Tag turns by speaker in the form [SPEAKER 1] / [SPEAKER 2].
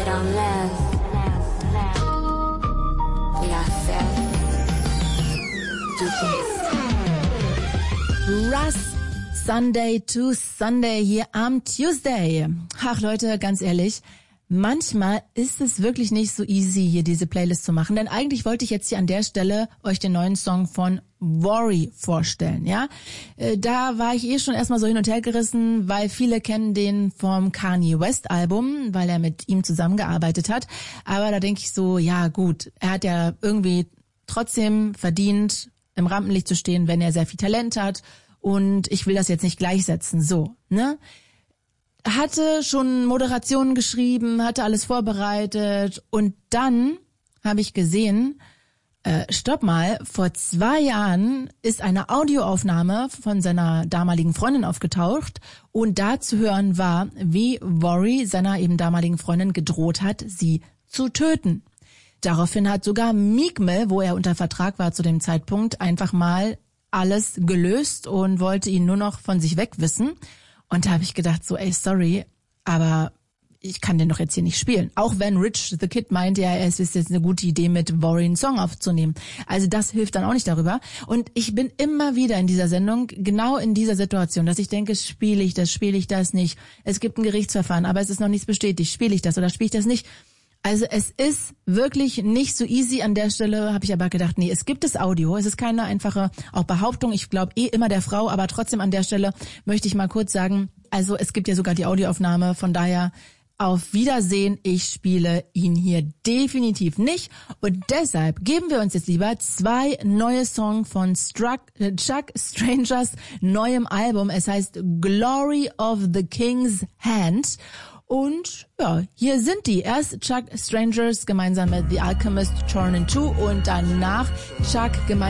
[SPEAKER 1] don't live. We are
[SPEAKER 2] Russ, Sunday to Sunday hier am Tuesday. Ach Leute, ganz ehrlich, manchmal ist es wirklich nicht so easy, hier diese Playlist zu machen, denn eigentlich wollte ich jetzt hier an der Stelle euch den neuen Song von Worry vorstellen, ja. Da war ich schon erstmal so hin und her gerissen, weil viele kennen den vom Kanye West Album, weil er mit ihm zusammengearbeitet hat. Aber da denke ich so, ja gut, er hat ja irgendwie trotzdem verdient, im Rampenlicht zu stehen, wenn er sehr viel Talent hat. Und ich will das jetzt nicht gleichsetzen, so, ne? Hatte schon Moderationen geschrieben, hatte alles vorbereitet und dann habe ich gesehen, stopp mal, vor 2 Jahren ist eine Audioaufnahme von seiner damaligen Freundin aufgetaucht und da zu hören war, wie Worry seiner eben damaligen Freundin gedroht hat, sie zu töten. Daraufhin hat sogar Meek Mill, wo er unter Vertrag war zu dem Zeitpunkt, einfach mal alles gelöst und wollte ihn nur noch von sich wegwissen. Und da habe ich gedacht so, ey, sorry, aber ich kann den doch jetzt hier nicht spielen. Auch wenn Rich the Kid meint, ja, es ist jetzt eine gute Idee, mit Worry einen Song aufzunehmen. Also das hilft dann auch nicht darüber. Und ich bin immer wieder in dieser Sendung, genau in dieser Situation, dass ich denke, spiele ich das nicht? Es gibt ein Gerichtsverfahren, aber es ist noch nichts bestätigt. Spiele ich das oder spiele ich das nicht? Also es ist wirklich nicht so easy. An der Stelle habe ich aber gedacht, nee, es gibt das Audio. Es ist keine einfache auch Behauptung. Ich glaube immer der Frau, aber trotzdem an der Stelle möchte ich mal kurz sagen, also es gibt ja sogar die Audioaufnahme. Von daher auf Wiedersehen. Ich spiele ihn hier definitiv nicht. Und deshalb geben wir uns jetzt lieber 2 neue Songs von Chuck Strangers neuem Album. Es heißt Glory of the King's Hand. Und ja, hier sind die. Erst Chuck Strangers gemeinsam mit The Alchemist Torn in Two und danach Chuck gemeinsam